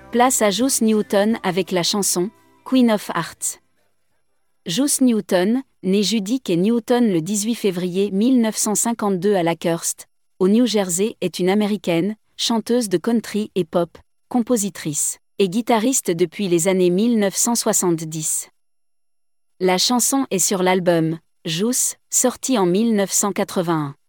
Place à Juice Newton avec la chanson « Queen of Hearts ». Juice Newton, née Judy Kay Newton le 18 février 1952 à Lakehurst, au New Jersey, est une américaine, chanteuse de country et pop, compositrice et guitariste depuis les années 1970. La chanson est sur l'album « Juice », sorti en 1981.